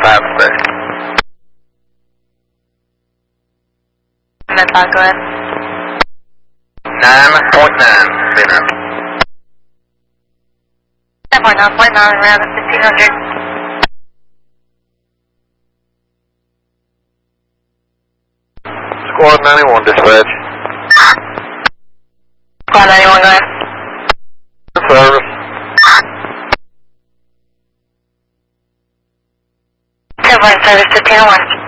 5 today. Med 5, go ahead. 9.9, dinner. 10.9.9, around 1500. Squad 91, dispatch. Squad 91, go ahead. Service. 10 point service 1501.